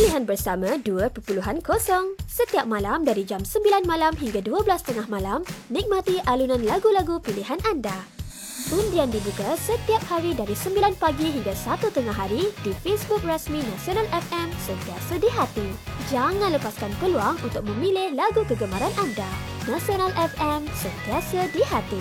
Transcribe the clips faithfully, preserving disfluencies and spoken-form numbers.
Pilihan Bersama dua titik kosong. Setiap malam dari jam sembilan malam hingga dua belas tiga puluh malam, nikmati alunan lagu-lagu pilihan anda. Undian dibuka setiap hari dari sembilan pagi hingga satu tengah hari di Facebook rasmi Nasional F M Sentiasa di Hati. Jangan lepaskan peluang untuk memilih lagu kegemaran anda. Nasional F M Sentiasa di Hati.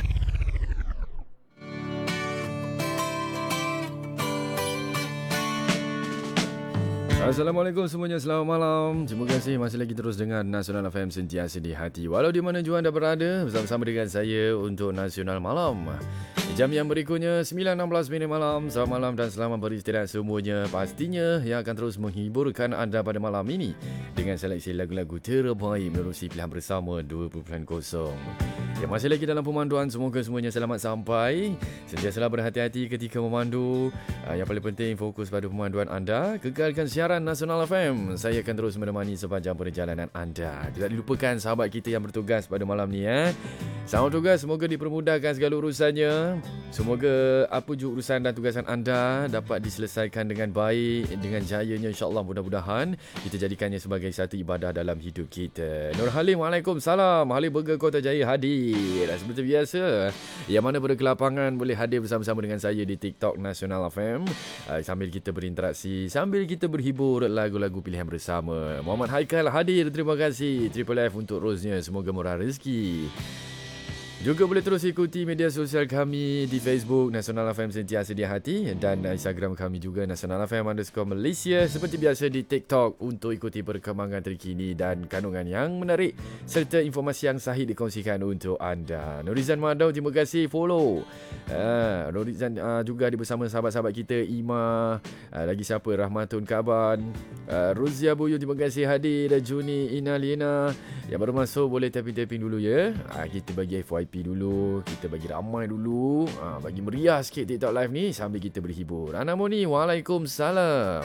Assalamualaikum semuanya, selamat malam. Terima kasih masih lagi terus dengan Nasional F M Sentiasa di Hati. Walau di mana jua anda berada, bersama-sama dengan saya untuk Nasional Malam. Jam yang berikutnya sembilan enam belas minit malam. Selamat malam dan selamat beristirahat semuanya. Pastinya yang akan terus menghiburkan anda pada malam ini dengan seleksi lagu-lagu terbaik menerusi Pilihan Bersama dua titik kosong. Yang masih lagi dalam pemanduan, semoga semuanya selamat sampai. Sentiasalah berhati-hati ketika memandu. Yang paling penting fokus pada pemanduan anda. Kekalkan siaran Nasional F M. Saya akan terus menemani sepanjang perjalanan anda. Tidak dilupakan sahabat kita yang bertugas pada malam ni. Eh. Selamat tugas, semoga dipermudahkan segala urusannya. Semoga apa juga urusan dan tugasan anda dapat diselesaikan dengan baik, dengan jayanya, insyaAllah. Mudah-mudahan kita jadikannya sebagai satu ibadah dalam hidup kita. Nur Halim, Waalaikumsalam. Halim Burger Kota Jaya hadir. Seperti biasa, yang mana berkelapangan boleh hadir bersama-sama dengan saya di TikTok Nasional F M. Sambil kita berinteraksi, sambil kita berhibur lagu-lagu pilihan bersama. Muhammad Haikal hadir, terima kasih. Triple F untuk rosnya, semoga murah rezeki. Juga boleh terus ikuti media sosial kami di Facebook Nasional F M Sentiasa di Hati dan Instagram kami juga Nasional F M underscore Malaysia. Seperti biasa di TikTok untuk ikuti perkembangan terkini dan kandungan yang menarik serta informasi yang sahih dikongsikan untuk anda. Nurizan Madau, terima kasih follow. Uh, Nurizan uh, juga di bersama sahabat-sahabat kita Ima, uh, lagi siapa, Rahmatun Kaban, uh, Rozia Buyu, terima kasih hadir, dan Juni Inalina. Yang baru masuk boleh tapping-tapping dulu ya. Uh, kita bagi F Y P dulu, kita bagi ramai dulu, ha, bagi meriah sikit TikTok live ni sambil kita berhibur. Ana Moni, Waalaikumsalam.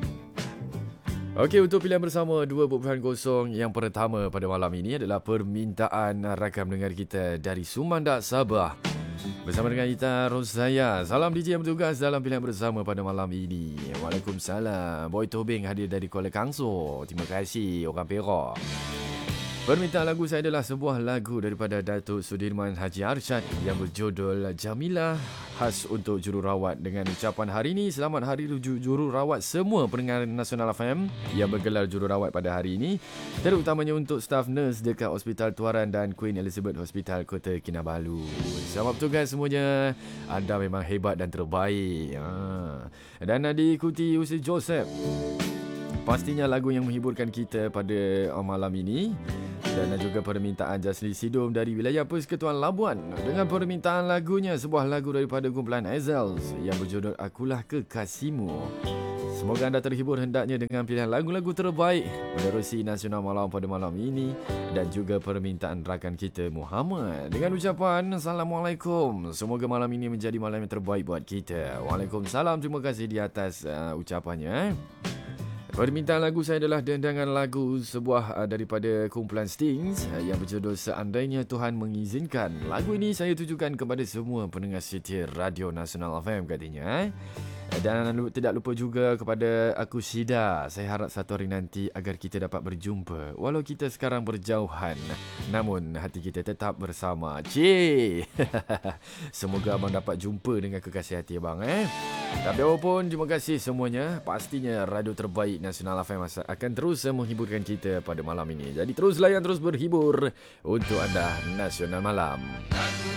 Okey, untuk pilihan bersama dua titik kosong yang pertama pada malam ini adalah permintaan rakam dengar kita dari Sumandak, Sabah. Bersama dengan kita Rosaya. Salam D J yang bertugas dalam pilihan bersama pada malam ini. Waalaikumsalam. Boy Tobing hadir dari Kuala Kangso. Terima kasih orang Perak. Permintaan lagu saya adalah sebuah lagu daripada Datuk Sudirman Haji Arsyad yang berjudul Jamilah, khas untuk jururawat, dengan ucapan hari ini selamat hari jururawat semua pendengar Nasional F M yang bergelar jururawat pada hari ini, terutamanya untuk staf nurse dekat Hospital Tuaran dan Queen Elizabeth Hospital Kota Kinabalu. Selamat bertugas semuanya, anda memang hebat dan terbaik. Ha. Dan diikuti Usi Joseph. Pastinya lagu yang menghiburkan kita pada malam ini. Dan juga permintaan Jasli Sidom dari wilayah Persekutuan Labuan dengan permintaan lagunya, sebuah lagu daripada kumpulan Ezels yang berjudul Akulah Kekasihmu. Semoga anda terhibur hendaknya dengan pilihan lagu-lagu terbaik menerusi Nasional Malam pada malam ini. Dan juga permintaan rakan kita Muhammad dengan ucapan Assalamualaikum. Semoga malam ini menjadi malam yang terbaik buat kita. Waalaikumsalam, terima kasih di atas uh, ucapannya. Permintaan lagu saya adalah dendangan lagu sebuah uh, daripada kumpulan Stings uh, yang berjudul Seandainya Tuhan Mengizinkan. Lagu ini saya tujukan kepada semua pendengar setia Radio Nasional F M katanya. Eh? Dan tidak lupa juga kepada aku Syida. Saya harap satu hari nanti agar kita dapat berjumpa. Walau kita sekarang berjauhan, namun hati kita tetap bersama. Cik. Semoga abang dapat jumpa dengan kekasih hati abang. Eh? Tapi apapun, terima kasih semuanya. Pastinya radio terbaik Nasional F M akan terus menghiburkan kita pada malam ini. Jadi terus layan, terus berhibur untuk anda Nasional Malam.